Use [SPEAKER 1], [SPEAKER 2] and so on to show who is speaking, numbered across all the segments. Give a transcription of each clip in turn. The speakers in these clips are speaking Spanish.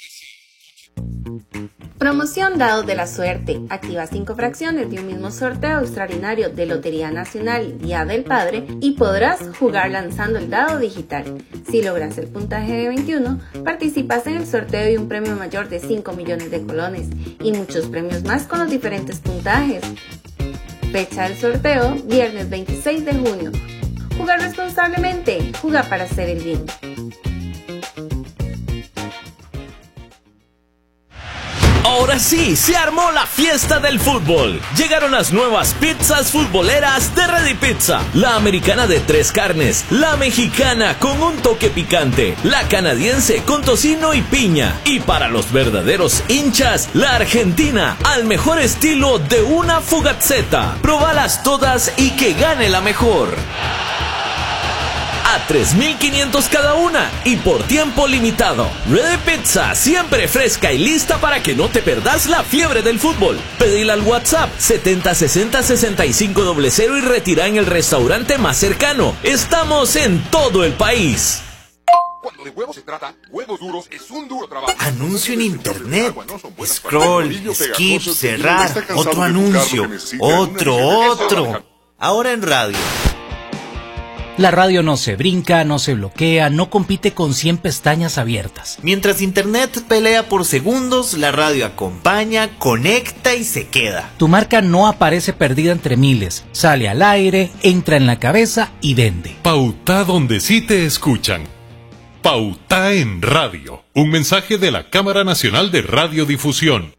[SPEAKER 1] Promoción Dados de la Suerte. Activa 5 fracciones de un mismo sorteo extraordinario de Lotería Nacional Día del Padre y podrás jugar lanzando el dado digital. Si logras el puntaje de 21, participas en el sorteo de un premio mayor de 5 millones de colones y muchos premios más con los diferentes puntajes. Fecha del sorteo, viernes 26 de junio. Jugar responsablemente. Juega para hacer el bien.
[SPEAKER 2] Ahora sí, se armó la fiesta del fútbol. Llegaron las nuevas pizzas futboleras de Ready Pizza. La americana de 3 carnes, la mexicana con un toque picante, la canadiense con tocino y piña. Y para los verdaderos hinchas, la argentina al mejor estilo de una Fugazzetta. Probalas todas y que gane la mejor. A 3.500 cada una y por tiempo limitado. Ready Pizza, siempre fresca y lista para que no te perdas la fiebre del fútbol. Pedila al WhatsApp 7060-6500 y retira en el restaurante más cercano. Estamos en todo el país.
[SPEAKER 3] Cuando de huevos se trata, Huevos Duros es un duro trabajo.
[SPEAKER 4] Anuncio en internet. Scroll, skip, cerrar. Otro anuncio. Otro. Ahora en radio.
[SPEAKER 5] La radio no se brinca, no se bloquea, no compite con 100 pestañas abiertas.
[SPEAKER 4] Mientras internet pelea por segundos, la radio acompaña, conecta y se queda.
[SPEAKER 5] Tu marca no aparece perdida entre miles, sale al aire, entra en la cabeza y vende.
[SPEAKER 6] Pauta donde sí te escuchan. Pauta en radio. Un mensaje de la Cámara Nacional de Radiodifusión.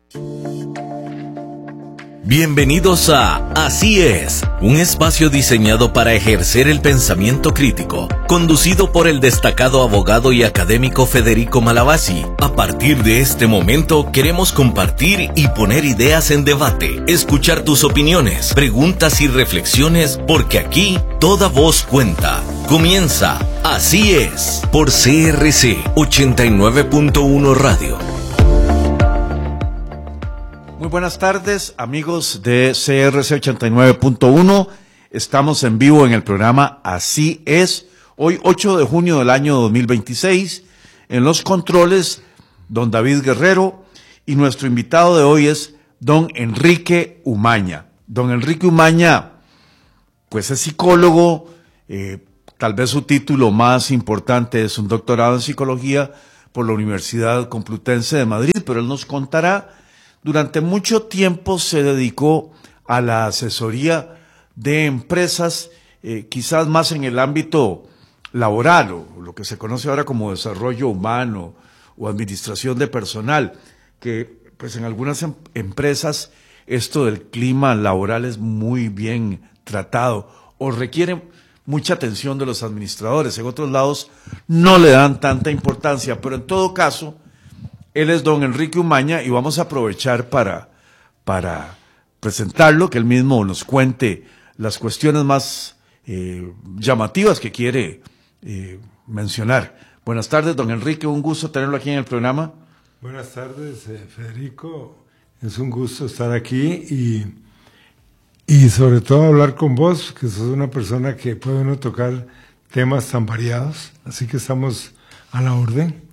[SPEAKER 2] Bienvenidos a Así es, un espacio diseñado para ejercer el pensamiento crítico, conducido por el destacado abogado y académico Federico Malavasi. A partir de este momento queremos compartir y poner ideas en debate, escuchar tus opiniones, preguntas y reflexiones, porque aquí toda voz cuenta. Comienza Así es, por CRC 89.1 Radio.
[SPEAKER 7] Muy buenas tardes, amigos de CRC 89.1. Estamos en vivo en el programa Así es. Hoy, 8 de junio del año 2026. En los controles, don David Guerrero. Y nuestro invitado de hoy es don Enrique Umaña. Don Enrique Umaña, pues es psicólogo. Tal vez su título más importante es un doctorado en psicología por la Universidad Complutense de Madrid. Pero él nos contará. Durante mucho tiempo se dedicó a la asesoría de empresas, quizás más en el ámbito laboral, o lo que se conoce ahora como desarrollo humano o administración de personal, que pues en algunas empresas esto del clima laboral es muy bien tratado o requiere mucha atención de los administradores. En otros lados no le dan tanta importancia, pero en todo caso, él es don Enrique Umaña y vamos a aprovechar para presentarlo, que él mismo nos cuente las cuestiones más llamativas que quiere mencionar. Buenas tardes, don Enrique, un gusto tenerlo aquí en el programa.
[SPEAKER 8] Buenas tardes, Federico, es un gusto estar aquí y sobre todo hablar con vos, que sos una persona que puede uno tocar temas tan variados, así que estamos a la orden.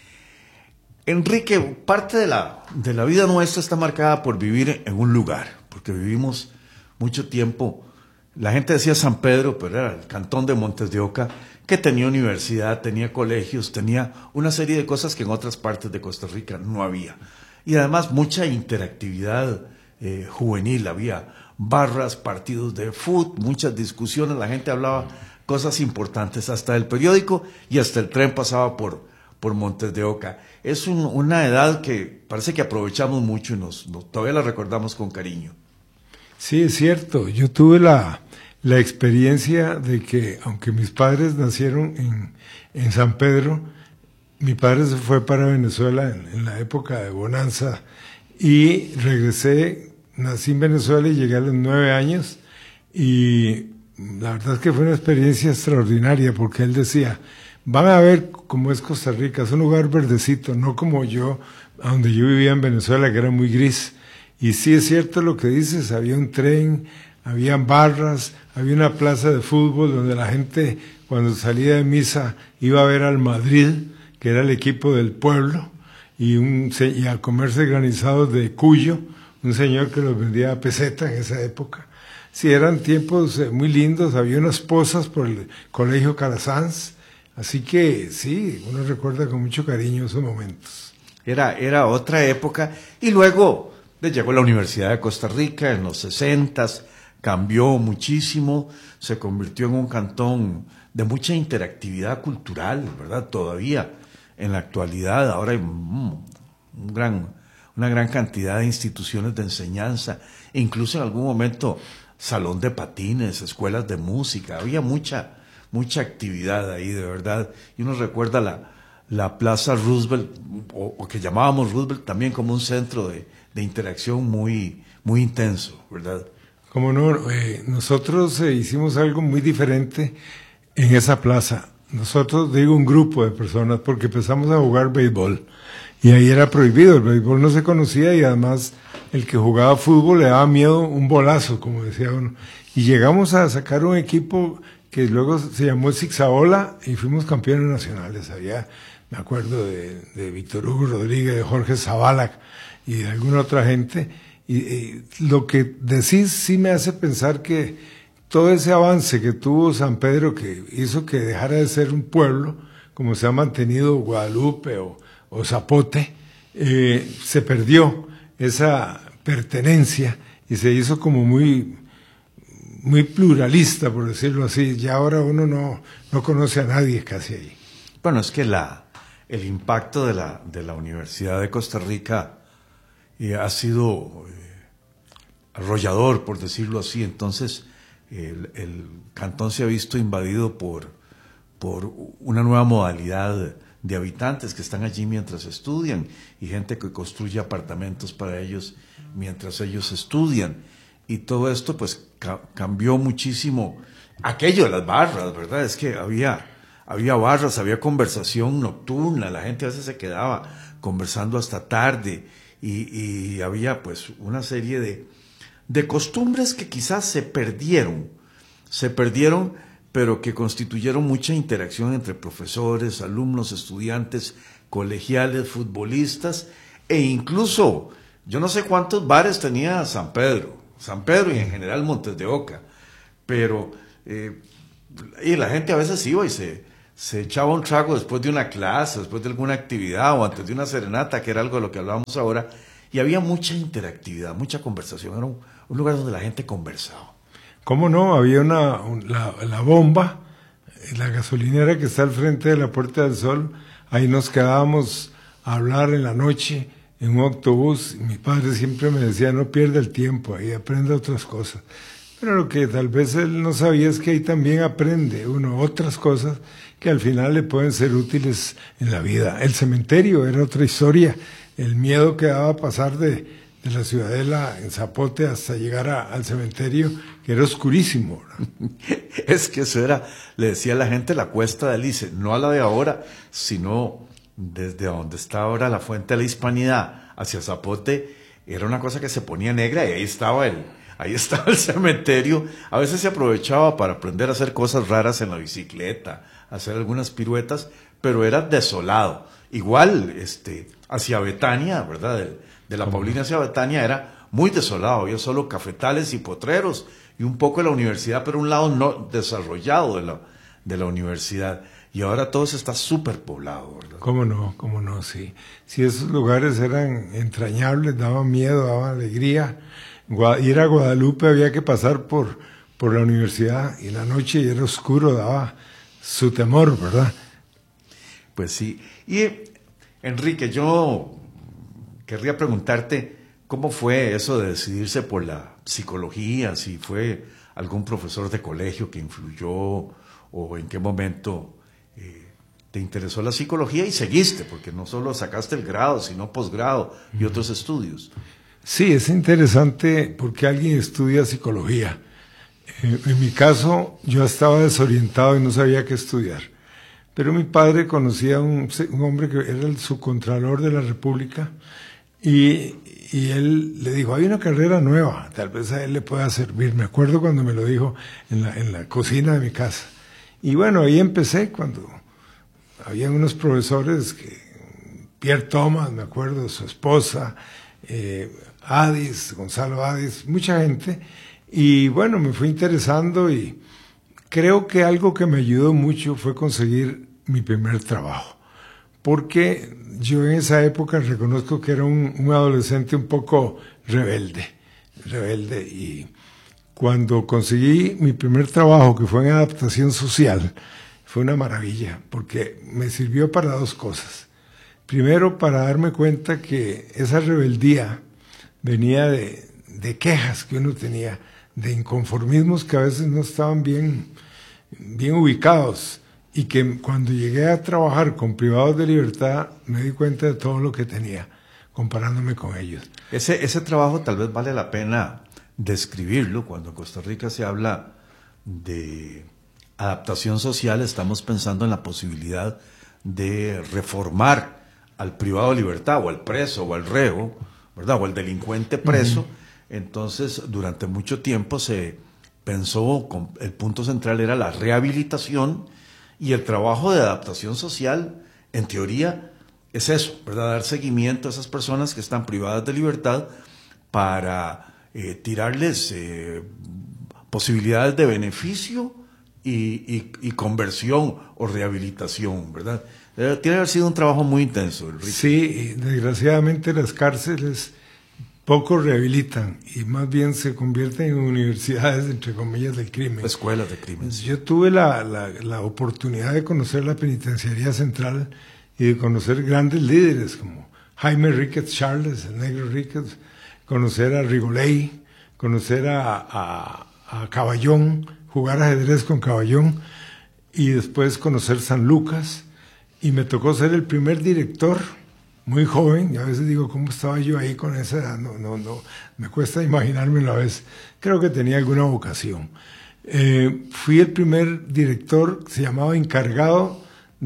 [SPEAKER 7] Enrique, parte de la vida nuestra está marcada por vivir en un lugar, porque vivimos mucho tiempo. La gente decía San Pedro, pero era el cantón de Montes de Oca, que tenía universidad, tenía colegios, tenía una serie de cosas que en otras partes de Costa Rica no había. Y además mucha interactividad juvenil, había barras, partidos de fútbol, muchas discusiones, la gente hablaba cosas importantes, hasta el periódico y hasta el tren pasaba por Montes de Oca. Es una edad que parece que aprovechamos mucho y todavía la recordamos con cariño.
[SPEAKER 8] Sí, es cierto. Yo tuve la experiencia de que, aunque mis padres nacieron en San Pedro, mi padre se fue para Venezuela en la época de bonanza y regresé, nací en Venezuela y llegué a los 9 años y la verdad es que fue una experiencia extraordinaria porque él decía, van a ver cómo es Costa Rica, es un lugar verdecito, no como yo, donde yo vivía en Venezuela, que era muy gris. Y sí es cierto lo que dices, había un tren, habían barras, había una plaza de fútbol donde la gente cuando salía de misa iba a ver al Madrid, que era el equipo del pueblo, y a comerse granizados de Cuyo, un señor que los vendía a peseta en esa época. Sí, eran tiempos muy lindos, había unas pozas por el Colegio Calasanz, así que sí, uno recuerda con mucho cariño esos momentos.
[SPEAKER 7] Era otra época, y luego llegó la Universidad de Costa Rica en los 60s, cambió muchísimo, se convirtió en un cantón de mucha interactividad cultural, ¿verdad? Todavía en la actualidad, ahora hay una gran cantidad de instituciones de enseñanza, incluso en algún momento salón de patines, escuelas de música, había mucha actividad ahí, de verdad, y uno recuerda la Plaza Roosevelt, o que llamábamos Roosevelt, también como un centro de interacción muy intenso, ¿verdad?
[SPEAKER 8] Como no, nosotros hicimos algo muy diferente en esa plaza. Nosotros, digo, un grupo de personas, porque empezamos a jugar béisbol, y ahí era prohibido, el béisbol no se conocía, y además el que jugaba fútbol le daba miedo un bolazo, como decía uno. Y llegamos a sacar un equipo que luego se llamó Zigzaola y fuimos campeones nacionales. Me acuerdo de Víctor Hugo Rodríguez, de Jorge Zavala y de alguna otra gente. Y lo que decís sí me hace pensar que todo ese avance que tuvo San Pedro, que hizo que dejara de ser un pueblo, como se ha mantenido Guadalupe o Zapote, se perdió esa pertenencia y se hizo como muy pluralista, por decirlo así. Ya ahora uno no conoce a nadie casi ahí.
[SPEAKER 7] Bueno, es que el impacto de la Universidad de Costa Rica ha sido arrollador, por decirlo así. Entonces el cantón se ha visto invadido por una nueva modalidad de habitantes que están allí mientras estudian, y gente que construye apartamentos para ellos mientras ellos estudian, y todo esto pues cambió muchísimo aquello de las barras, ¿verdad? Es que había barras, había conversación nocturna, la gente a veces se quedaba conversando hasta tarde, y había pues una serie de costumbres que quizás se perdieron, pero que constituyeron mucha interacción entre profesores, alumnos, estudiantes, colegiales, futbolistas, e incluso, yo no sé cuántos bares tenía San Pedro y en general Montes de Oca, pero y la gente a veces iba y se echaba un trago después de una clase, después de alguna actividad o antes de una serenata, que era algo de lo que hablábamos ahora, y había mucha interactividad, mucha conversación, era un lugar donde la gente conversaba.
[SPEAKER 8] ¿Cómo no? Había la bomba, la gasolinera que está al frente de la Puerta del Sol, ahí nos quedábamos a hablar en la noche en un autobús. Mi padre siempre me decía, no pierda el tiempo, ahí aprende otras cosas. Pero lo que tal vez él no sabía es que ahí también aprende uno otras cosas que al final le pueden ser útiles en la vida. El cementerio era otra historia, el miedo que daba pasar de la Ciudadela en Zapote hasta llegar al cementerio, que era oscurísimo.
[SPEAKER 7] Es que eso era, le decía a la gente, la Cuesta de Alice, no a la de ahora, sino desde donde está ahora la Fuente de la Hispanidad hacia Zapote, era una cosa que se ponía negra, y ahí estaba el cementerio. A veces se aprovechaba para aprender a hacer cosas raras en la bicicleta, hacer algunas piruetas, pero era desolado. Igual hacia Betania, ¿verdad? De la Paulina hacia Betania era muy desolado, había solo cafetales y potreros y un poco de la universidad, pero un lado no desarrollado de la universidad, y ahora todo eso está súper poblado, ¿verdad?
[SPEAKER 8] ¿Cómo no? Sí. Si esos lugares eran entrañables, daban miedo, daban alegría. Ir a Guadalupe había que pasar por la universidad, y la noche era oscuro, daba su temor, ¿verdad?
[SPEAKER 7] Pues sí. Y Enrique, yo querría preguntarte cómo fue eso de decidirse por la psicología, si fue algún profesor de colegio que influyó, o en qué momento te interesó la psicología y seguiste, porque no solo sacaste el grado, sino posgrado y otros estudios.
[SPEAKER 8] Sí, es interesante porque alguien estudia psicología. En mi caso, yo estaba desorientado y no sabía qué estudiar. Pero mi padre conocía a un hombre que era el subcontralor de la República, y él le dijo, hay una carrera nueva, tal vez a él le pueda servir. Me acuerdo cuando me lo dijo en la cocina de mi casa. Y bueno, ahí empecé, cuando había unos profesores que Pierre Thomas, me acuerdo, su esposa, Gonzalo Adis, mucha gente. Y bueno, me fui interesando y creo que algo que me ayudó mucho fue conseguir mi primer trabajo. Porque yo en esa época reconozco que era un adolescente un poco rebelde. Y cuando conseguí mi primer trabajo, que fue en adaptación social, fue una maravilla, porque me sirvió para dos cosas. Primero, para darme cuenta que esa rebeldía venía de quejas que uno tenía, de inconformismos que a veces no estaban bien ubicados, y que cuando llegué a trabajar con privados de libertad me di cuenta de todo lo que tenía, comparándome con ellos.
[SPEAKER 7] Ese trabajo tal vez vale la pena describirlo. Cuando en Costa Rica se habla de adaptación social, estamos pensando en la posibilidad de reformar al privado de libertad, o al preso, o al reo, ¿verdad?, o al delincuente preso. Uh-huh. Entonces, durante mucho tiempo se pensó, el punto central era la rehabilitación, y el trabajo de adaptación social, en teoría, es eso, ¿verdad?, dar seguimiento a esas personas que están privadas de libertad para tirarles posibilidades de beneficio y conversión o rehabilitación, ¿verdad? Tiene que haber sido un trabajo muy intenso, Enrique.
[SPEAKER 8] Sí, desgraciadamente las cárceles poco rehabilitan y más bien se convierten en universidades, entre comillas, del crimen.
[SPEAKER 7] Escuelas de crimen.
[SPEAKER 8] Yo tuve la oportunidad de conocer la penitenciaría central y de conocer grandes líderes como Jaime Riquez Charles, el negro Riquez, conocer a Rigoley, conocer a Caballón, jugar ajedrez con Caballón, y después conocer San Lucas, y me tocó ser el primer director, muy joven, y a veces digo, ¿cómo estaba yo ahí con esa edad? No, me cuesta imaginármelo a veces. Creo que tenía alguna vocación. Fui el primer director, se llamaba encargado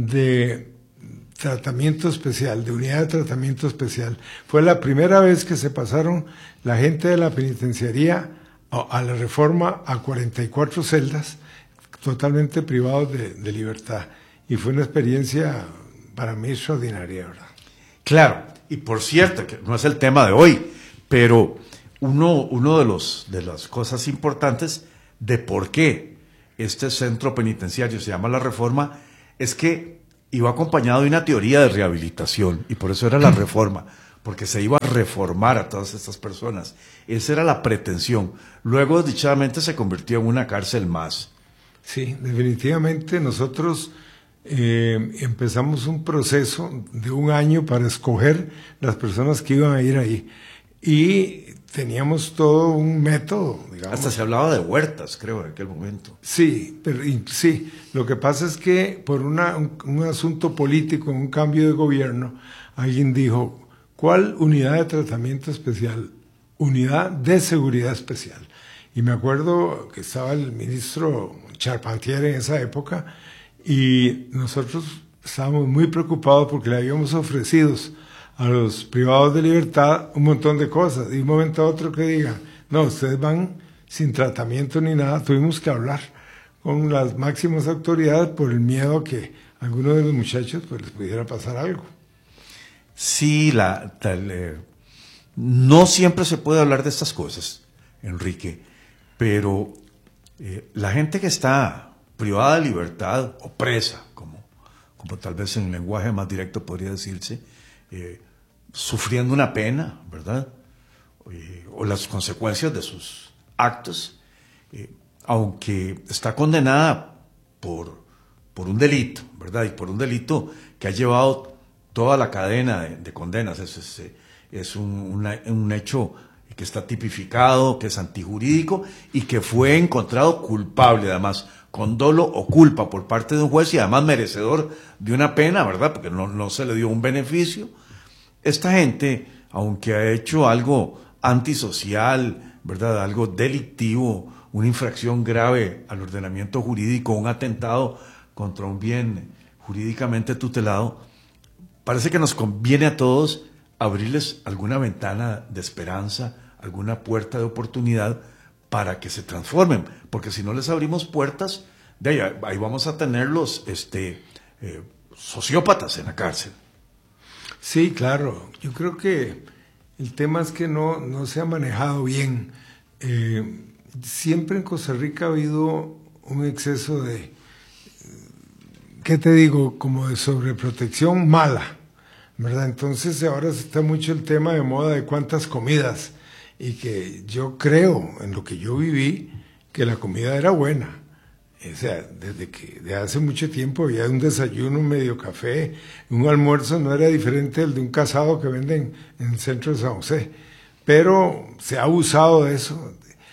[SPEAKER 8] de tratamiento especial, de unidad de tratamiento especial. Fue la primera vez que se pasaron la gente de la penitenciaría a la reforma a 44 celdas, totalmente privados de libertad. Y fue una experiencia para mí extraordinaria, ¿verdad?
[SPEAKER 7] Claro, y por cierto, que no es el tema de hoy, pero uno de las cosas importantes de por qué este centro penitenciario se llama La Reforma es que iba acompañado de una teoría de rehabilitación, y por eso era la reforma, porque se iba a reformar a todas estas personas. Esa era la pretensión. Luego, desdichadamente, se convirtió en una cárcel más.
[SPEAKER 8] Sí, definitivamente nosotros empezamos un proceso de 1 año para escoger las personas que iban a ir ahí. Y teníamos todo un método, digamos.
[SPEAKER 7] Hasta se hablaba de huertas, creo, en aquel momento.
[SPEAKER 8] Sí, sí. Lo que pasa es que por un asunto político, un cambio de gobierno, alguien dijo, ¿cuál unidad de tratamiento especial? Unidad de seguridad especial. Y me acuerdo que estaba el ministro Charpentier en esa época, y nosotros estábamos muy preocupados porque le habíamos ofrecido a los privados de libertad un montón de cosas, y de un momento a otro que digan, no, ustedes van sin tratamiento ni nada. Tuvimos que hablar con las máximas autoridades por el miedo a que a alguno de los muchachos pues les pudiera pasar algo.
[SPEAKER 7] Sí, no siempre se puede hablar de estas cosas, Enrique, pero la gente que está privada de libertad o presa, como tal vez en lenguaje más directo podría decirse, sufriendo una pena, ¿verdad? O las consecuencias de sus actos, aunque está condenada por un delito, ¿verdad? Y por un delito que ha llevado toda la cadena de condenas. Es un hecho que está tipificado, que es antijurídico y que fue encontrado culpable, además, con dolo o culpa por parte de un juez, y además merecedor de una pena, ¿verdad? Porque no se le dio un beneficio. Esta gente, aunque ha hecho algo antisocial, ¿verdad?, algo delictivo, una infracción grave al ordenamiento jurídico, un atentado contra un bien jurídicamente tutelado, parece que nos conviene a todos abrirles alguna ventana de esperanza, alguna puerta de oportunidad para que se transformen, porque si no les abrimos puertas, ahí vamos a tener los sociópatas en la cárcel.
[SPEAKER 8] Sí, claro. Yo creo que el tema es que no se ha manejado bien. Siempre en Costa Rica ha habido un exceso de, ¿qué te digo? Como de sobreprotección mala, ¿verdad? Entonces ahora está mucho el tema de moda de cuántas comidas, y que yo creo, en lo que yo viví, que la comida era buena. O sea, de hace mucho tiempo había un desayuno, un medio café, un almuerzo no era diferente del de un casado que venden en el centro de San José, pero se ha abusado de eso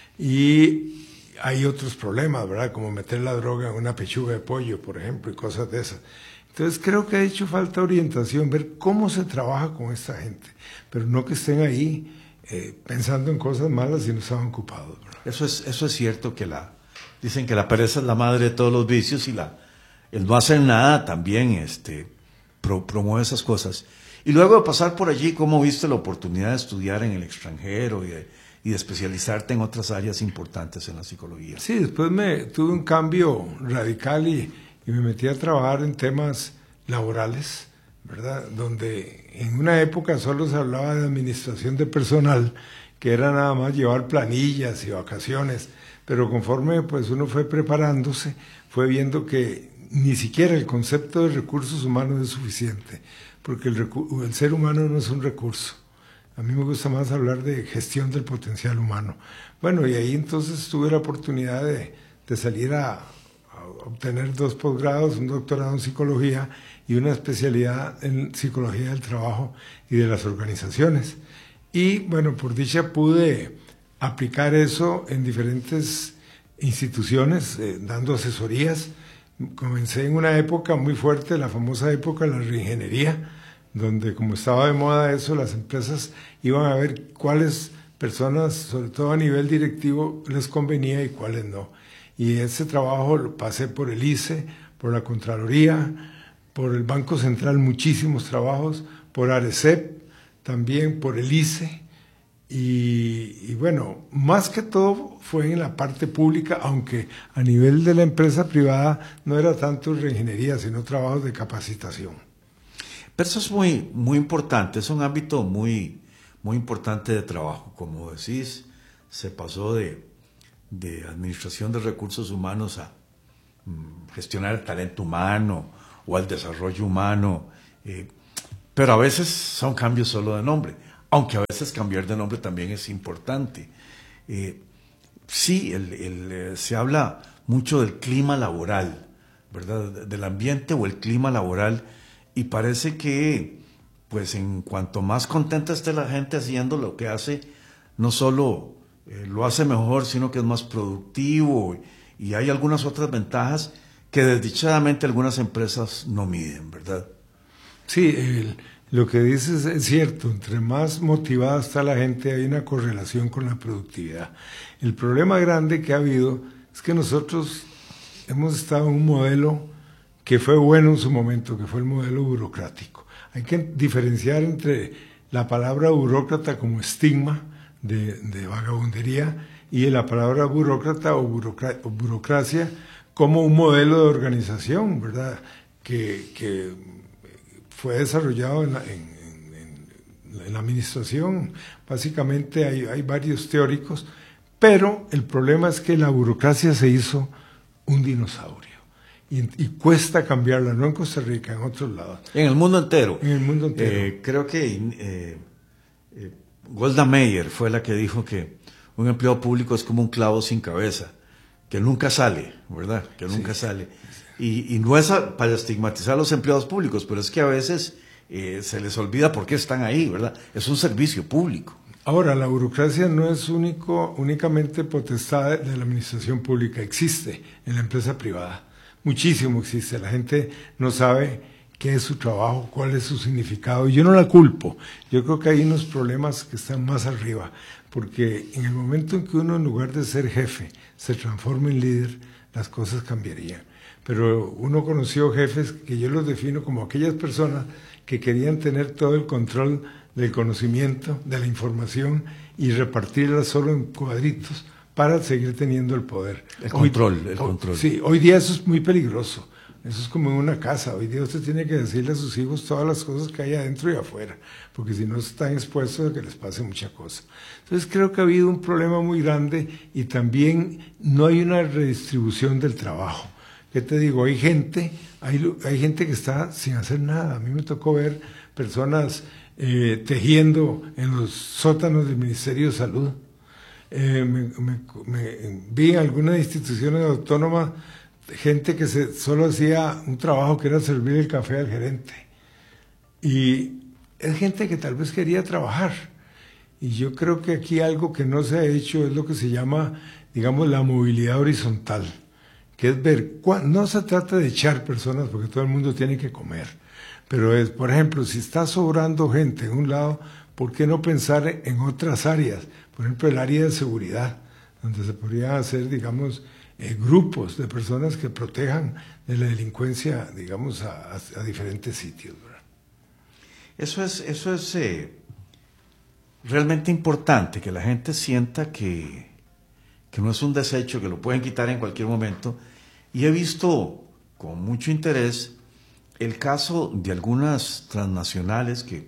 [SPEAKER 8] y hay otros problemas, ¿verdad? Como meter la droga en una pechuga de pollo, por ejemplo, y cosas de esas. Entonces creo que ha hecho falta orientación, ver cómo se trabaja con esta gente, pero no que estén ahí pensando en cosas malas y no estaban ocupados, ¿verdad?
[SPEAKER 7] Eso es cierto, que dicen que la pereza es la madre de todos los vicios, y el no hacer nada también promueve esas cosas. Y luego de pasar por allí, ¿cómo viste la oportunidad de estudiar en el extranjero y de especializarte en otras áreas importantes en la psicología?
[SPEAKER 8] Sí, después tuve un cambio radical y me metí a trabajar en temas laborales, ¿verdad? Donde en una época solo se hablaba de administración de personal, que era nada más llevar planillas y vacaciones, pero conforme pues uno fue preparándose, fue viendo que ni siquiera el concepto de recursos humanos es suficiente, porque el ser humano no es un recurso. A mí me gusta más hablar de gestión del potencial humano. Bueno, y ahí entonces tuve la oportunidad de salir a obtener 2 posgrados, un doctorado en psicología y una especialidad en psicología del trabajo y de las organizaciones. Y bueno, por dicha pude aplicar eso en diferentes instituciones, dando asesorías. Comencé en una época muy fuerte, la famosa época de la reingeniería, donde como estaba de moda eso, las empresas iban a ver cuáles personas, sobre todo a nivel directivo, les convenía y cuáles no. Y ese trabajo lo pasé por el ICE, por la Contraloría, por el Banco Central, muchísimos trabajos, por ARECEP, también por el ICE. Y bueno, más que todo fue en la parte pública, aunque a nivel de la empresa privada no era tanto reingeniería, sino trabajos de capacitación.
[SPEAKER 7] Pero eso es muy, muy importante, es un ámbito muy, muy importante de trabajo. Como decís, se pasó de administración de recursos humanos a gestionar el talento humano o al desarrollo humano, pero a veces son cambios solo de nombre, aunque a veces cambiar de nombre también es importante. Sí, se habla mucho del clima laboral, ¿verdad? Del ambiente o el clima laboral, y parece que, pues, en cuanto más contenta esté la gente haciendo lo que hace, no solo lo hace mejor, sino que es más productivo, y hay algunas otras ventajas que desdichadamente algunas empresas no miden, ¿verdad?
[SPEAKER 8] Sí, lo que dices es cierto, entre más motivada está la gente hay una correlación con la productividad. El problema grande que ha habido es que nosotros hemos estado en un modelo que fue bueno en su momento, que fue el modelo burocrático. Hay que diferenciar entre la palabra burócrata como estigma de vagabundería y la palabra burócrata o burocracia como un modelo de organización, ¿verdad? Que fue desarrollado en la administración. Básicamente hay varios teóricos, pero el problema es que la burocracia se hizo un dinosaurio y cuesta cambiarla, no en Costa Rica, en otros lados.
[SPEAKER 7] En el mundo entero.
[SPEAKER 8] En el mundo entero.
[SPEAKER 7] Creo que Golda Meir fue la que dijo que un empleado público es como un clavo sin cabeza, que nunca sale, ¿verdad? Que nunca sale. Y no es para estigmatizar a los empleados públicos, pero es que a veces se les olvida por qué están ahí, ¿verdad? Es un servicio público.
[SPEAKER 8] Ahora, la burocracia no es únicamente potestad de la administración pública, existe en la empresa privada, muchísimo existe. La gente no sabe qué es su trabajo, cuál es su significado, y yo no la culpo. Yo creo que hay unos problemas que están más arriba, porque en el momento en que uno, en lugar de ser jefe, se transforma en líder, las cosas cambiarían. Pero uno conoció jefes que yo los defino como aquellas personas que querían tener todo el control del conocimiento, de la información, y repartirla solo en cuadritos para seguir teniendo el poder.
[SPEAKER 7] El control.
[SPEAKER 8] Sí, hoy día eso es muy peligroso. Eso es como en una casa. Hoy día usted tiene que decirle a sus hijos todas las cosas que hay adentro y afuera, porque si no están expuestos a que les pase mucha cosa. Entonces creo que ha habido un problema muy grande y también no hay una redistribución del trabajo. ¿Qué te digo? Hay gente que está sin hacer nada. A mí me tocó ver personas tejiendo en los sótanos del Ministerio de Salud. Me vi en algunas instituciones autónomas gente que solo hacía un trabajo que era servir el café al gerente. Y es gente que tal vez quería trabajar. Y yo creo que aquí algo que no se ha hecho es lo que se llama, digamos, la movilidad horizontal, que es ver, no se trata de echar personas porque todo el mundo tiene que comer, pero es, por ejemplo, si está sobrando gente en un lado, ¿por qué no pensar en otras áreas? Por ejemplo, el área de seguridad, donde se podría hacer, digamos, grupos de personas que protejan de la delincuencia, digamos, a diferentes sitios, ¿verdad?
[SPEAKER 7] Eso es realmente importante, que la gente sienta que no es un desecho, que lo pueden quitar en cualquier momento. Y he visto con mucho interés el caso de algunas transnacionales que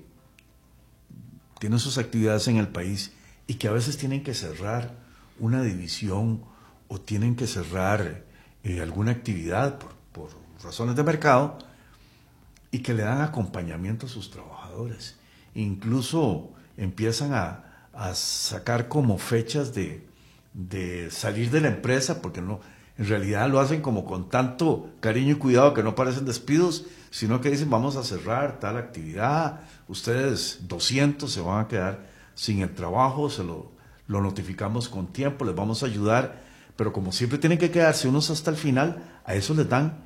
[SPEAKER 7] tienen sus actividades en el país y que a veces tienen que cerrar una división o tienen que cerrar alguna actividad por razones de mercado, y que le dan acompañamiento a sus trabajadores. Incluso empiezan a sacar como fechas de salir de la empresa, porque no, en realidad lo hacen como con tanto cariño y cuidado que no parecen despidos, sino que dicen vamos a cerrar tal actividad, ustedes 200 se van a quedar sin el trabajo, se lo notificamos con tiempo, les vamos a ayudar, pero como siempre tienen que quedarse unos hasta el final, a eso les dan,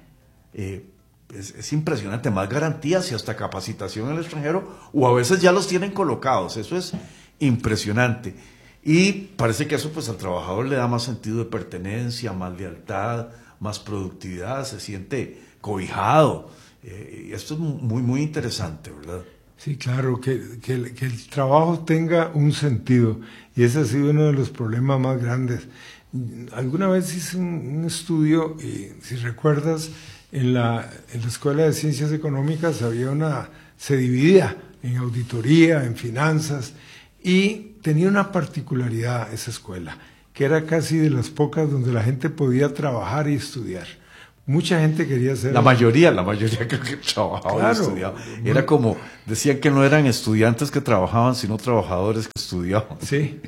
[SPEAKER 7] es impresionante, más garantías y hasta capacitación en el extranjero, o a veces ya los tienen colocados. Eso es impresionante. Y parece que eso pues al trabajador le da más sentido de pertenencia, más lealtad, más productividad, se siente cobijado. Y esto es muy, muy interesante, ¿verdad?
[SPEAKER 8] Sí, claro, que el trabajo tenga un sentido, y ese ha sido uno de los problemas más grandes. Alguna vez hice un estudio, y si recuerdas, en la Escuela de Ciencias Económicas se dividía en auditoría, en finanzas, y tenía una particularidad esa escuela, que era casi de las pocas donde la gente podía trabajar y estudiar. Mucha gente quería ser... La mayoría
[SPEAKER 7] creo que trabajaba, claro, y estudiaba. Era como, decían que no eran estudiantes que trabajaban, sino trabajadores que estudiaban.
[SPEAKER 8] Sí.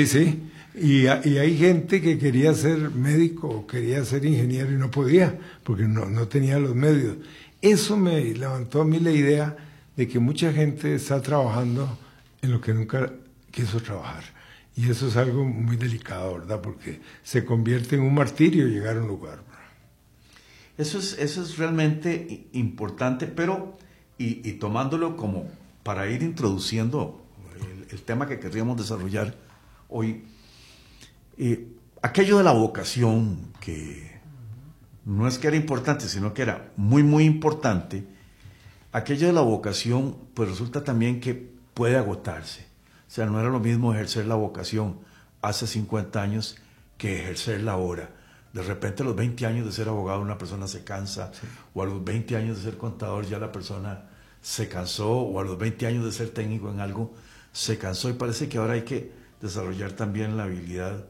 [SPEAKER 8] Y hay gente que quería ser médico o quería ser ingeniero y no podía, porque no tenía los medios. Eso me levantó a mí la idea de que mucha gente está trabajando en lo que nunca quiso trabajar. Y eso es algo muy delicado, ¿verdad? Porque se convierte en un martirio llegar a un lugar, ¿verdad?
[SPEAKER 7] Eso es realmente importante, pero, y tomándolo como para ir introduciendo el tema que querríamos desarrollar hoy, aquello de la vocación, que no es que era importante, sino que era muy, muy importante, aquello de la vocación, pues resulta también que puede agotarse. O sea, no era lo mismo ejercer la vocación hace 50 años que ejercerla ahora. De repente a los 20 años de ser abogado una persona se cansa, sí, o a los 20 años de ser contador ya la persona se cansó, o a los 20 años de ser técnico en algo se cansó, y parece que ahora hay que desarrollar también la habilidad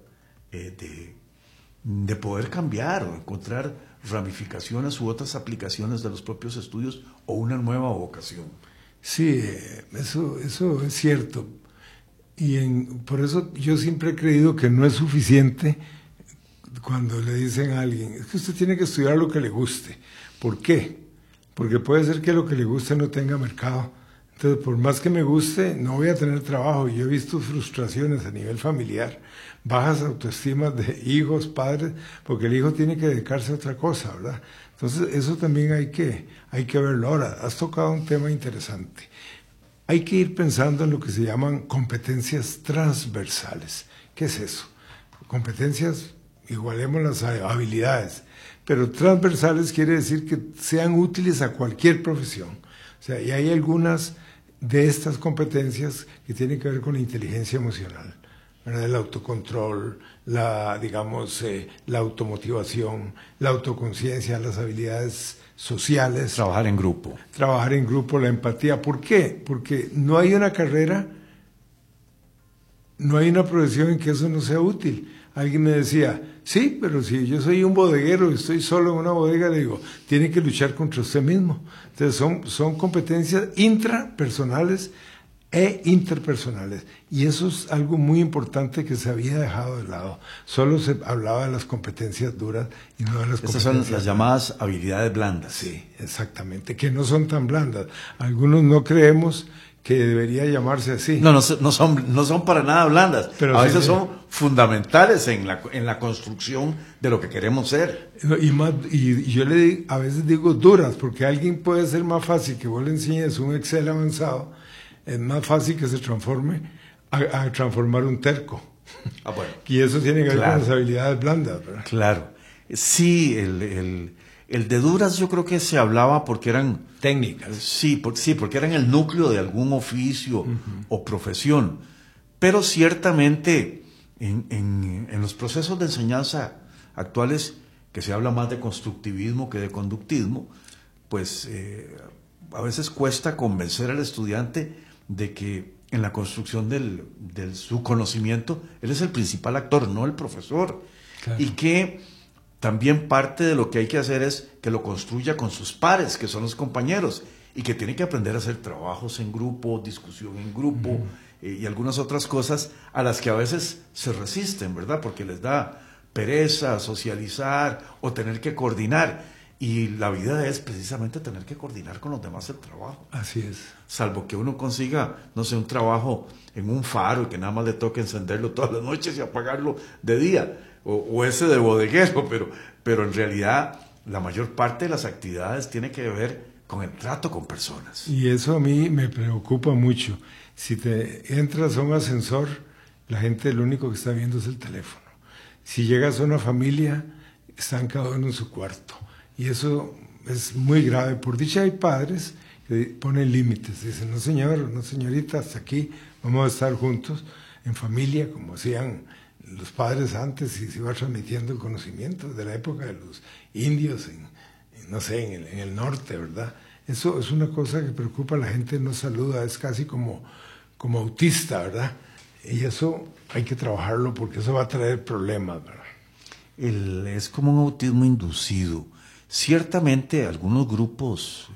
[SPEAKER 7] de poder cambiar o encontrar ramificaciones u otras aplicaciones de los propios estudios o una nueva vocación.
[SPEAKER 8] Sí, eso es cierto. Y por eso yo siempre he creído que no es suficiente cuando le dicen a alguien, es que usted tiene que estudiar lo que le guste. ¿Por qué? Porque puede ser que lo que le guste no tenga mercado. Entonces, por más que me guste, no voy a tener trabajo. Yo he visto frustraciones a nivel familiar, bajas autoestimas de hijos, padres, porque el hijo tiene que dedicarse a otra cosa, ¿verdad? Entonces, eso también hay que verlo. Ahora, has tocado un tema interesante. Hay que ir pensando en lo que se llaman competencias transversales. ¿Qué es eso? Competencias, igualemos las habilidades, pero transversales quiere decir que sean útiles a cualquier profesión. O sea, y hay algunas de estas competencias que tienen que ver con la inteligencia emocional. ¿verdad? El autocontrol, la automotivación, la autoconciencia, las habilidades sociales.
[SPEAKER 7] Trabajar en grupo,
[SPEAKER 8] la empatía. ¿Por qué? Porque no hay una carrera, no hay una profesión en que eso no sea útil. Alguien me decía, sí, pero si yo soy un bodeguero y estoy solo en una bodega, le digo, tiene que luchar contra usted mismo. Entonces son competencias intrapersonales e interpersonales. Y eso es algo muy importante que se había dejado de lado. Solo se hablaba de las competencias duras y no de las competencias.
[SPEAKER 7] Estas son las llamadas habilidades blandas.
[SPEAKER 8] Sí, exactamente, que no son tan blandas. Algunos no creemos que debería llamarse así.
[SPEAKER 7] No son para nada blandas, pero a veces son fundamentales en la construcción de lo que queremos ser.
[SPEAKER 8] Y yo a veces digo duras, porque alguien puede ser más fácil que vos le enseñes un Excel avanzado, es más fácil que se transforme a transformar un terco.
[SPEAKER 7] Bueno.
[SPEAKER 8] Y eso tiene que ver con las habilidades blandas, ¿verdad?
[SPEAKER 7] Claro. Sí, el de duras yo creo que se hablaba porque eran
[SPEAKER 8] técnicas.
[SPEAKER 7] Sí, porque eran el núcleo de algún oficio o profesión. Pero ciertamente en los procesos de enseñanza actuales, que se habla más de constructivismo que de conductismo, pues a veces cuesta convencer al estudiante de que en la construcción de su conocimiento, él es el principal actor, no el profesor. Claro. Y que también parte de lo que hay que hacer es que lo construya con sus pares, que son los compañeros, y que tiene que aprender a hacer trabajos en grupo, discusión en grupo, y algunas otras cosas a las que a veces se resisten, ¿verdad? Porque les da pereza socializar o tener que coordinar. Y la vida es precisamente tener que coordinar con los demás el trabajo.
[SPEAKER 8] Así es.
[SPEAKER 7] Salvo que uno consiga, no sé, un trabajo en un faro y que nada más le toque encenderlo todas las noches y apagarlo de día. O ese de bodeguero, pero en realidad la mayor parte de las actividades tiene que ver con el trato con personas.
[SPEAKER 8] Y eso a mí me preocupa mucho. Si te entras a un ascensor, la gente lo único que está viendo es el teléfono. Si llegas a una familia, están cada uno en su cuarto. Y eso es muy grave. Por dicha hay padres que ponen límites. Dicen, no señor, no señorita, hasta aquí vamos a estar juntos en familia, como hacían los padres antes, y se iba transmitiendo el conocimiento de la época de los indios en el norte, ¿verdad? Eso es una cosa que preocupa a la gente, no saluda, es casi como autista, ¿verdad? Y eso hay que trabajarlo porque eso va a traer problemas, ¿verdad?
[SPEAKER 7] Es como un autismo inducido. Ciertamente algunos grupos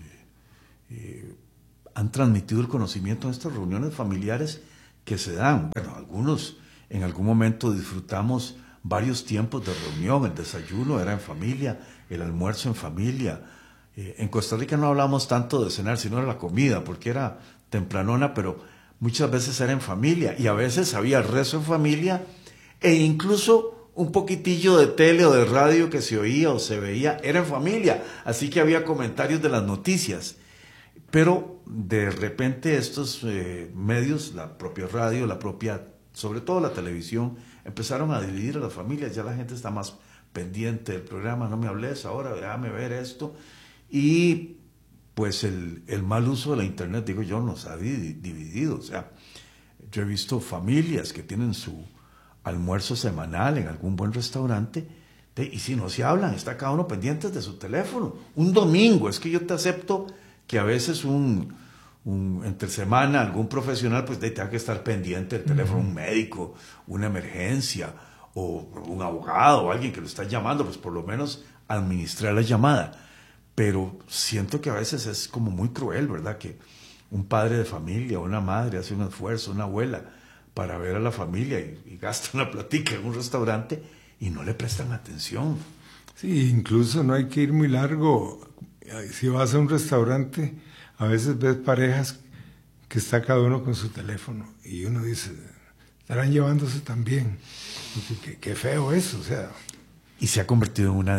[SPEAKER 7] han transmitido el conocimiento en estas reuniones familiares que se dan. Bueno, algunos en algún momento disfrutamos varios tiempos de reunión, el desayuno era en familia, el almuerzo en familia. En Costa Rica no hablamos tanto de cenar, sino de la comida, porque era tempranona, pero muchas veces era en familia, y a veces había rezo en familia, e incluso un poquitillo de tele o de radio que se oía o se veía, era en familia, así que había comentarios de las noticias. Pero de repente estos medios, la propia radio, sobre todo la televisión, empezaron a dividir a las familias. Ya la gente está más pendiente del programa, no me hables ahora, déjame ver esto. Y pues el mal uso de la internet, digo yo, nos ha dividido. O sea, yo he visto familias que tienen su almuerzo semanal en algún buen restaurante, y si no se hablan, está cada uno pendiente de su teléfono. Un domingo, es que yo te acepto que a veces entre semana algún profesional pues tenga que estar pendiente del teléfono, un médico, una emergencia, o un abogado, o alguien que lo está llamando, pues por lo menos administrar la llamada. Pero siento que a veces es como muy cruel, ¿verdad? Que un padre de familia, una madre hace un esfuerzo, una abuela, para ver a la familia y gasta una platica en un restaurante y no le prestan atención.
[SPEAKER 8] Sí, incluso no hay que ir muy largo. Si vas a un restaurante, a veces ves parejas que está cada uno con su teléfono y uno dice, estarán llevándose tan bien. Qué feo eso, o sea.
[SPEAKER 7] Y se ha convertido en una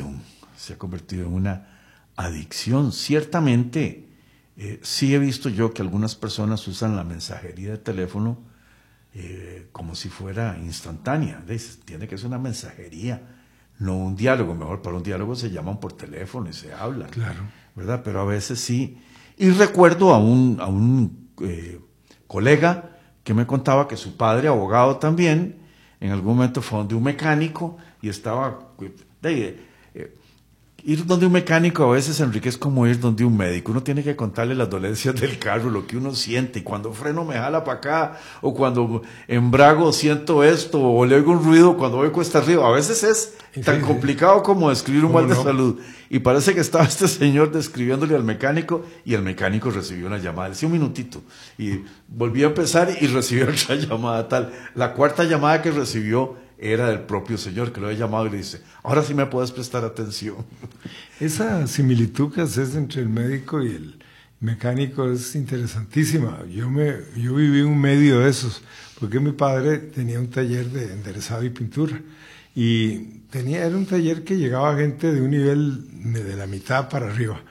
[SPEAKER 7] adicción. Ciertamente, sí he visto yo que algunas personas usan la mensajería de teléfono como si fuera instantánea. Tiene que ser una mensajería, no un diálogo. Mejor para un diálogo se llaman por teléfono y se hablan,
[SPEAKER 8] claro,
[SPEAKER 7] ¿verdad? Pero a veces sí. Y recuerdo a un colega que me contaba que su padre, abogado también, en algún momento fue donde un mecánico y estaba... ir donde un mecánico a veces, Enrique, es como ir donde un médico. Uno tiene que contarle las dolencias del carro, lo que uno siente, y cuando freno me jala para acá, o cuando embrago siento esto, o le oigo un ruido cuando voy cuesta arriba. A veces es tan complicado como describir un mal de salud. Y parece que estaba este señor describiéndole al mecánico, y el mecánico recibió una llamada. Le decía un minutito, y volvió a empezar y recibió otra llamada tal. La cuarta llamada que recibió era del propio señor que lo había llamado y le dice, ahora sí me puedes prestar atención.
[SPEAKER 8] Esa similitud que haces entre el médico y el mecánico es interesantísima. Yo viví un medio de esos, porque mi padre tenía un taller de enderezado y pintura, y era un taller que llegaba gente de un nivel de la mitad para arriba,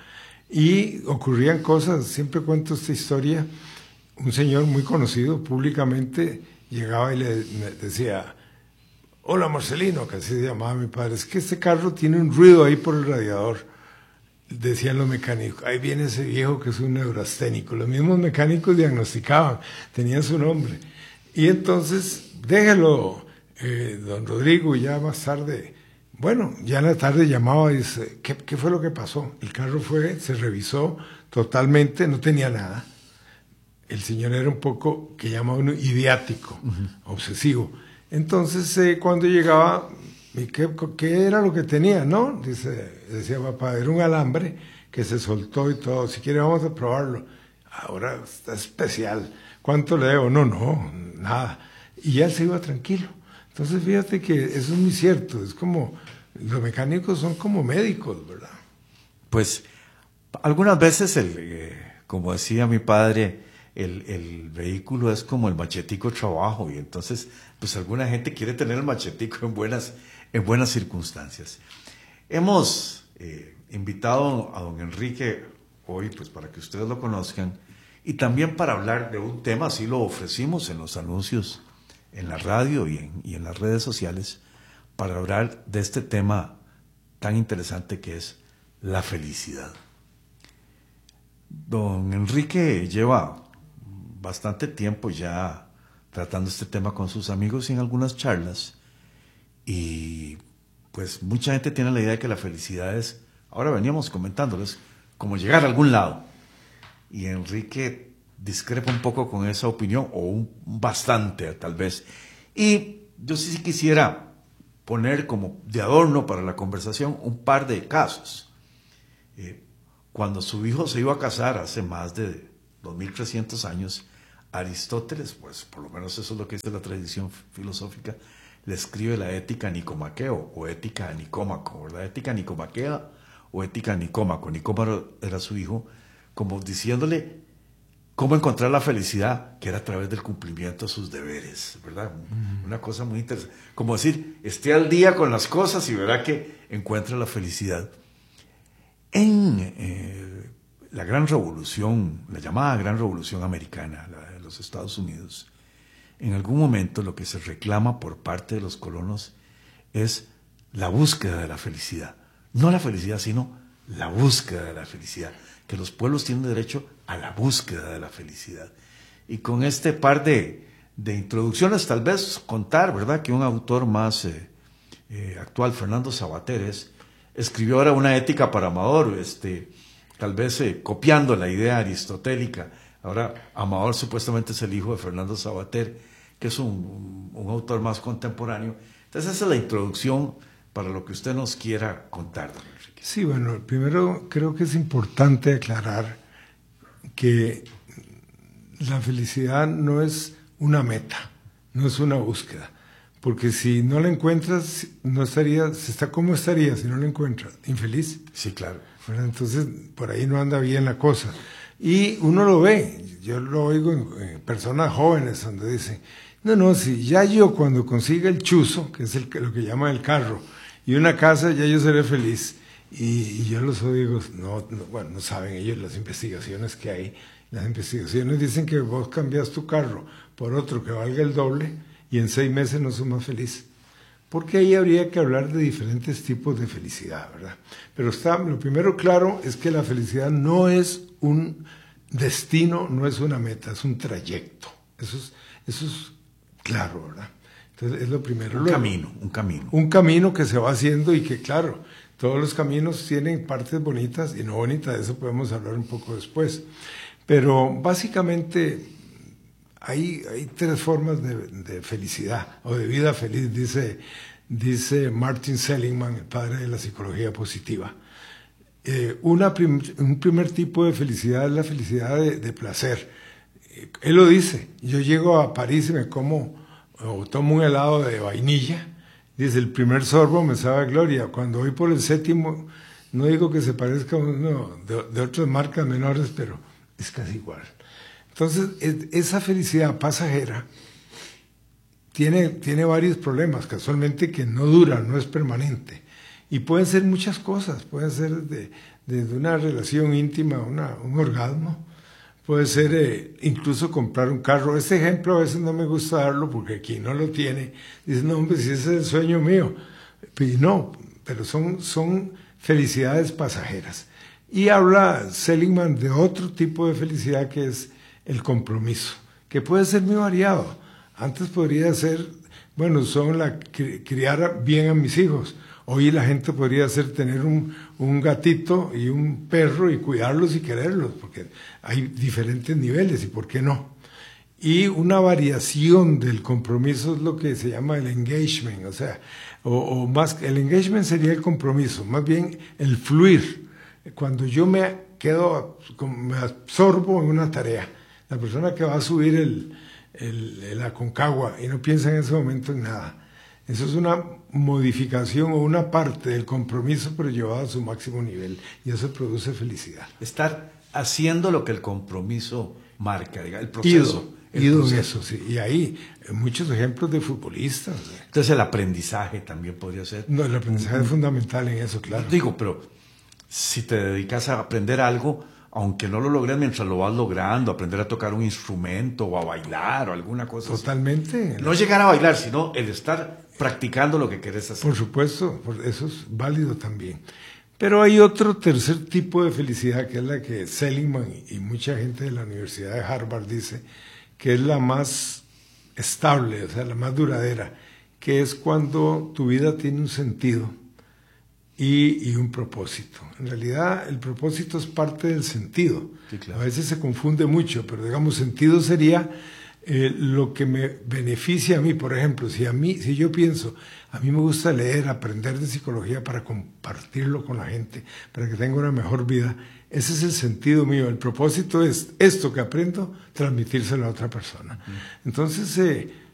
[SPEAKER 8] y ocurrían cosas. Siempre cuento esta historia. Un señor muy conocido públicamente llegaba y le decía, hola Marcelino, que así se llamaba mi padre, es que este carro tiene un ruido ahí por el radiador. Decían los mecánicos, ahí viene ese viejo que es un neurasténico. Los mismos mecánicos diagnosticaban, tenían su nombre. Y entonces, déjelo, don Rodrigo, y ya más tarde, bueno, ya en la tarde llamaba y dice, ¿qué fue lo que pasó? El carro se revisó totalmente, no tenía nada. El señor era un poco, que llama uno, idiático, obsesivo. Entonces, cuando llegaba, ¿qué era lo que tenía? No, decía papá, era un alambre que se soltó y todo. Si quiere, vamos a probarlo. Ahora está especial. ¿Cuánto le debo? No, nada. Y ya se iba tranquilo. Entonces, fíjate que eso es muy cierto. Es como, los mecánicos son como médicos, ¿verdad?
[SPEAKER 7] Pues, algunas veces, como decía mi padre, el vehículo es como el machetico trabajo, y entonces pues alguna gente quiere tener el machetico en buenas circunstancias. Hemos invitado a don Enrique hoy pues para que ustedes lo conozcan, y también para hablar de un tema, así lo ofrecimos en los anuncios en la radio y en las redes sociales, para hablar de este tema tan interesante que es la felicidad. Don Enrique lleva bastante tiempo ya tratando este tema con sus amigos y en algunas charlas, y pues mucha gente tiene la idea de que la felicidad es, ahora veníamos comentándoles, como llegar a algún lado, y Enrique discrepa un poco con esa opinión, o bastante tal vez, y yo sí quisiera poner como de adorno para la conversación un par de casos. Cuando su hijo se iba a casar hace más de 2300 años, Aristóteles, pues por lo menos eso es lo que dice la tradición filosófica, le escribe la Ética a Nicomaqueo, o Ética a Nicómaco, ¿verdad? Ética a Nicomaquea o Ética a Nicómaco. Nicómaco era su hijo, como diciéndole cómo encontrar la felicidad, que era a través del cumplimiento de sus deberes, ¿verdad? Una cosa muy interesante. Como decir, esté al día con las cosas y verá que encuentra la felicidad. En la Gran Revolución, la llamada Gran Revolución Americana, la de los Estados Unidos, en algún momento lo que se reclama por parte de los colonos es la búsqueda de la felicidad. No la felicidad, sino la búsqueda de la felicidad. Que los pueblos tienen derecho a la búsqueda de la felicidad. Y con este par de introducciones, tal vez contar, ¿verdad?, que un autor más actual, Fernando Sabateres, escribió ahora una ética para Amador, tal vez copiando la idea aristotélica. Ahora Amador supuestamente es el hijo de Fernando Sabater, que es un autor más contemporáneo. Entonces esa es la introducción para lo que usted nos quiera contar, don Enrique.
[SPEAKER 8] Sí, bueno, primero creo que es importante aclarar que la felicidad no es una meta, no es una búsqueda, porque si no la encuentras, no estarías, ¿cómo estarías si no la encuentras? ¿Infeliz?
[SPEAKER 7] Sí, claro.
[SPEAKER 8] Bueno, entonces, por ahí no anda bien la cosa. Y uno lo ve, yo lo oigo en personas jóvenes donde dicen, no, si ya yo cuando consiga el chuzo, que es lo que llaman el carro, y una casa, ya yo seré feliz. Y yo los oigo, no saben ellos las investigaciones que hay. Las investigaciones dicen que vos cambias tu carro por otro que valga el doble y en 6 meses no sos más feliz. Porque ahí habría que hablar de diferentes tipos de felicidad, ¿verdad? Pero lo primero claro es que la felicidad no es un destino, no es una meta, es un trayecto. Eso es claro, ¿verdad? Entonces es lo primero.
[SPEAKER 7] Un camino
[SPEAKER 8] que se va haciendo y que, claro, todos los caminos tienen partes bonitas y no bonitas, de eso podemos hablar un poco después. Pero básicamente hay 3 formas de felicidad o de vida feliz, dice Martin Seligman, el padre de la psicología positiva. Un primer tipo de felicidad es la felicidad de placer. Él lo dice, yo llego a París y me como o tomo un helado de vainilla, dice, el primer sorbo me sabe a gloria, cuando voy por el 7º, no digo que se parezca a uno de otras marcas menores, pero es casi igual. Entonces, esa felicidad pasajera tiene varios problemas, casualmente que no dura, no es permanente. Y pueden ser muchas cosas, pueden ser desde una relación íntima, un orgasmo, puede ser incluso comprar un carro. Este ejemplo a veces no me gusta darlo porque quien no lo tiene dice, no hombre, si ese es el sueño mío. Y no, pero son felicidades pasajeras. Y habla Seligman de otro tipo de felicidad que es el compromiso, que puede ser muy variado. Antes podría ser, bueno, criar bien a mis hijos. Hoy la gente podría tener un gatito y un perro y cuidarlos y quererlos, porque hay diferentes niveles y por qué no. Y una variación del compromiso es lo que se llama el engagement, o sea, o más, el engagement sería el compromiso, más bien el fluir. Cuando yo me absorbo en una tarea, la persona que va a subir la Aconcagua y no piensa en ese momento en nada. Eso es una modificación o una parte del compromiso, pero llevado a su máximo nivel, y eso produce felicidad.
[SPEAKER 7] Estar haciendo lo que el compromiso marca, el proceso.
[SPEAKER 8] Eso, sí. Y hay muchos ejemplos de futbolistas.
[SPEAKER 7] Entonces el aprendizaje también podría ser.
[SPEAKER 8] No, el aprendizaje es fundamental en eso, claro.
[SPEAKER 7] Digo, pero si te dedicas a aprender algo, aunque no lo logres mientras lo vas logrando, aprender a tocar un instrumento o a bailar o alguna cosa
[SPEAKER 8] totalmente
[SPEAKER 7] así. No llegar a bailar, sino el estar practicando lo que querés hacer.
[SPEAKER 8] Por supuesto, eso es válido también. Pero hay otro tercer tipo de felicidad, que es la que Seligman y mucha gente de la Universidad de Harvard dice, que es la más estable, o sea, la más duradera, que es cuando tu vida tiene un sentido y un propósito. En realidad, el propósito es parte del sentido.
[SPEAKER 7] Sí, claro.
[SPEAKER 8] A veces se confunde mucho, pero digamos, sentido sería lo que me beneficia a mí. Por ejemplo, si yo pienso, a mí me gusta leer, aprender de psicología para compartirlo con la gente, para que tenga una mejor vida, ese es el sentido mío. El propósito es esto que aprendo, transmitírselo a otra persona. Entonces,